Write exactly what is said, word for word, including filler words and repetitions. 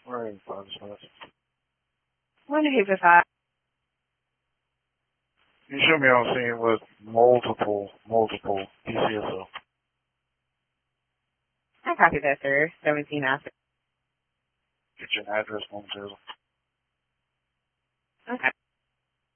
Right, five spots. One two five five. You should be on scene with multiple, multiple P C S O. I copy that, sir. seventeen after. Get your address momentarily. Okay.